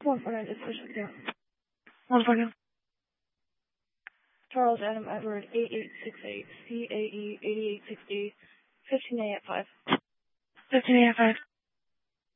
149 is pushing down. 149. Charles Adam Edward 8868 CAE 8860 15A at 5. 15A at 5.